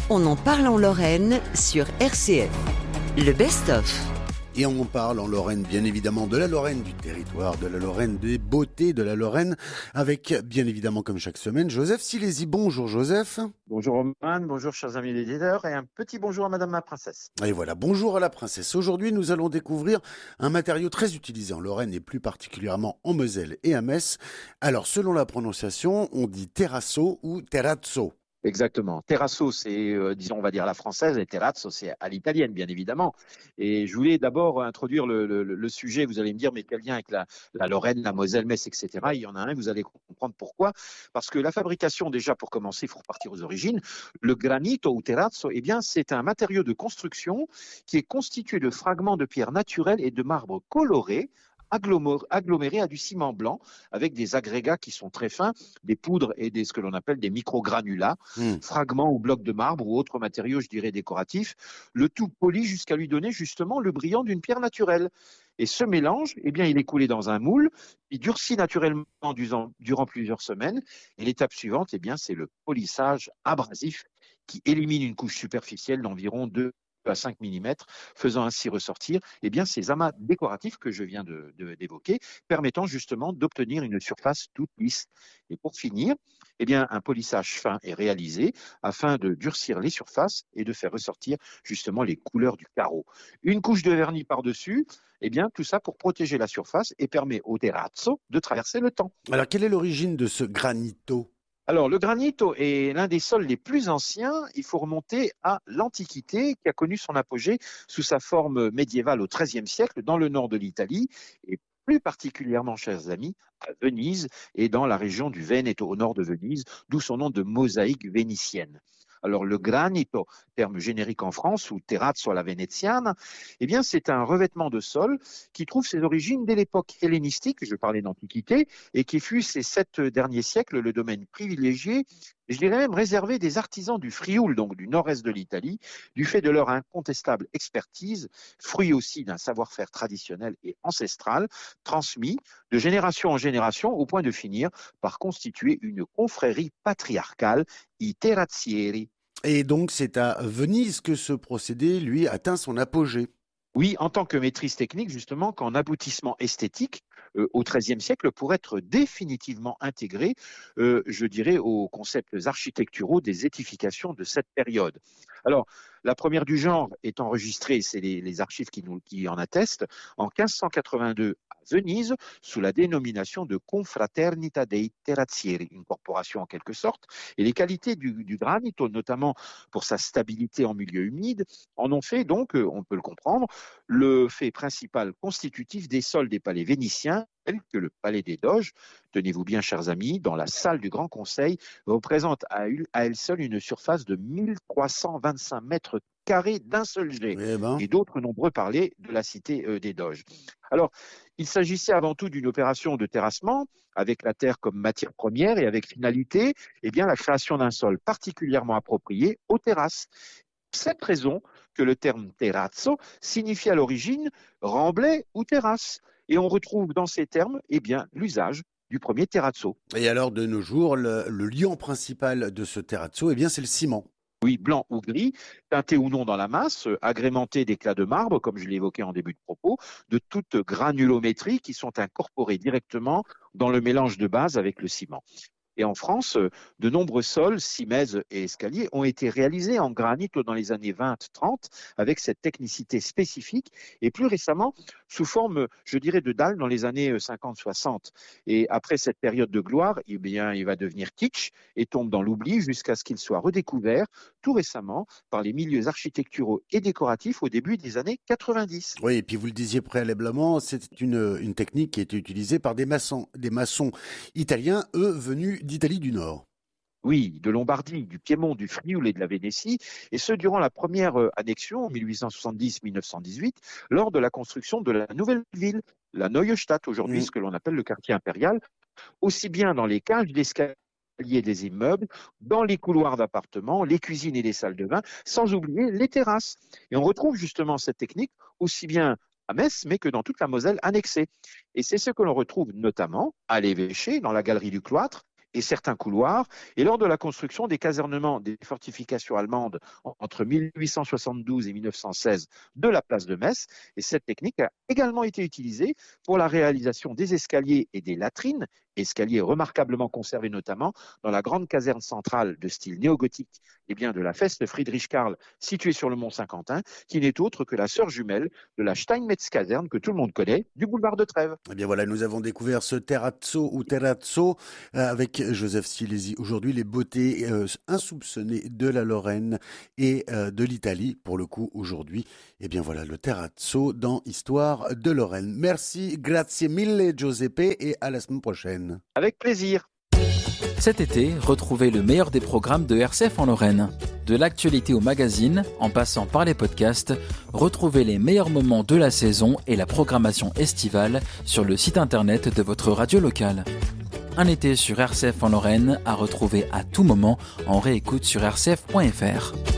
On en parle en Lorraine sur RCF. Le best-of. Et on parle en Lorraine, bien évidemment, de la Lorraine, du territoire, de la Lorraine, des beautés de la Lorraine, avec, bien évidemment, comme chaque semaine, Joseph Silési. Bonjour Joseph. Bonjour Roman, bonjour chers amis éditeurs et un petit bonjour à Madame la Princesse. Et voilà, bonjour à la Princesse. Aujourd'hui, nous allons découvrir un matériau très utilisé en Lorraine et plus particulièrement en Moselle et à Metz. Alors, selon la prononciation, on dit terrazzo ou terrazzo. Exactement. Terrazzo, c'est, disons, on va dire à la française, et terrazzo, c'est à l'italienne, bien évidemment. Et je voulais d'abord introduire le sujet. Vous allez me dire, mais quel lien avec la Lorraine, la Moselle, Metz, etc. Il y en a un, vous allez comprendre pourquoi. Parce que la fabrication, déjà, pour commencer, il faut repartir aux origines. Le granito ou terrazzo, eh bien, c'est un matériau de construction qui est constitué de fragments de pierre naturelle et de marbre coloré, aggloméré à du ciment blanc avec des agrégats qui sont très fins, des poudres et ce que l'on appelle des microgranulats, fragments ou blocs de marbre ou autres matériaux, je dirais, décoratifs, le tout poli jusqu'à lui donner justement le brillant d'une pierre naturelle. Et ce mélange, eh bien, il est coulé dans un moule, il durcit naturellement durant plusieurs semaines. Et l'étape suivante, eh bien, c'est le polissage abrasif qui élimine une couche superficielle d'environ 2 à 5 mm, faisant ainsi ressortir ces amas décoratifs que je viens d'évoquer, permettant justement d'obtenir une surface toute lisse. Et pour finir, un polissage fin est réalisé afin de durcir les surfaces et de faire ressortir justement les couleurs du carreau. Une couche de vernis par-dessus, tout ça pour protéger la surface et permet au terrazzo de traverser le temps. Alors, quelle est l'origine de ce granito ? Alors, le granito est l'un des sols les plus anciens. Il faut remonter à l'Antiquité, qui a connu son apogée sous sa forme médiévale au XIIIe siècle dans le nord de l'Italie et plus particulièrement, chers amis, à Venise et dans la région du Veneto, au nord de Venise, d'où son nom de mosaïque vénitienne. Alors, le granito, terme générique en France, ou terrazzo alla veneziana, c'est un revêtement de sol qui trouve ses origines dès l'époque hellénistique, je parlais d'Antiquité, et qui fut ces 7 derniers siècles le domaine privilégié, je dirais même réservé des artisans du Frioul, donc du nord-est de l'Italie, du fait de leur incontestable expertise, fruit aussi d'un savoir-faire traditionnel et ancestral, transmis de génération en génération, au point de finir par constituer une confrérie patriarcale, i terrazzieri. Et donc, c'est à Venise que ce procédé, lui, atteint son apogée. Oui, en tant que maîtrise technique, justement, qu'en aboutissement esthétique, au XIIIe siècle, pour être définitivement intégré, je dirais, aux concepts architecturaux des édifications de cette période. Alors, la première du genre est enregistrée, c'est les archives qui en attestent, en 1582 à Venise, sous la dénomination de Confraternita dei Terrazzieri, une corporation en quelque sorte. Et les qualités du granito, notamment pour sa stabilité en milieu humide, en ont fait donc, on peut le comprendre, le fait principal constitutif des sols des palais vénitiens, tel que le palais des Doges, tenez-vous bien chers amis, dans la salle du Grand Conseil, représente à elle seule une surface de 1325 mètres carrés d'un seul jet, et d'autres nombreux palais de la cité des Doges. Alors, il s'agissait avant tout d'une opération de terrassement, avec la terre comme matière première et avec finalité, la création d'un sol particulièrement approprié aux terrasses. Cette raison que le terme terrazzo signifie à l'origine remblai ou terrasse. Et on retrouve dans ces termes l'usage du premier terrazzo. Et alors, de nos jours, le liant principal de ce terrazzo, c'est le ciment. Oui, blanc ou gris, teinté ou non dans la masse, agrémenté d'éclats de marbre, comme je l'ai évoqué en début de propos, de toute granulométrie qui sont incorporés directement dans le mélange de base avec le ciment. Et en France, de nombreux sols, simèzes et escaliers ont été réalisés en granit dans les années 20-30 avec cette technicité spécifique et plus récemment sous forme, je dirais, de dalles dans les années 50-60. Et après cette période de gloire, il va devenir kitsch et tombe dans l'oubli jusqu'à ce qu'il soit redécouvert tout récemment par les milieux architecturaux et décoratifs au début des années 90. Oui, et puis vous le disiez préalablement, c'est une technique qui a été utilisée par des maçons italiens, eux, venus d'Italie du Nord. Oui, de Lombardie, du Piémont, du Frioul et de la Vénétie, et ce durant la première annexion en 1870-1918, lors de la construction de la nouvelle ville, la Neue Stadt, aujourd'hui ce que l'on appelle le quartier impérial, aussi bien dans les cages d'escalier des immeubles, dans les couloirs d'appartements, les cuisines et les salles de bain, sans oublier les terrasses. Et on retrouve justement cette technique aussi bien à Metz, mais que dans toute la Moselle annexée. Et c'est ce que l'on retrouve notamment à l'évêché, dans la galerie du cloître, et certains couloirs. Et lors de la construction des casernements des fortifications allemandes entre 1872 et 1916 de la place de Metz, et cette technique a également été utilisée pour la réalisation des escaliers et des latrines, escaliers remarquablement conservés notamment dans la grande caserne centrale de style néogothique de la Feste Friedrich Karl située sur le Mont Saint-Quentin, qui n'est autre que la sœur jumelle de la Steinmetz-Caserne que tout le monde connaît, du boulevard de Trèves. Eh bien voilà, nous avons découvert ce terrazzo ou terrazzo avec Joseph Silesi. Aujourd'hui, les beautés insoupçonnées de la Lorraine et de l'Italie. Pour le coup, aujourd'hui, eh bien voilà, le terrazzo dans Histoire de Lorraine. Merci, grazie mille Giuseppe et à la semaine prochaine. Avec plaisir. Cet été, retrouvez le meilleur des programmes de RCF en Lorraine. De l'actualité au magazine, en passant par les podcasts, retrouvez les meilleurs moments de la saison et la programmation estivale sur le site internet de votre radio locale. Un été sur RCF en Lorraine à retrouver à tout moment en réécoute sur rcf.fr.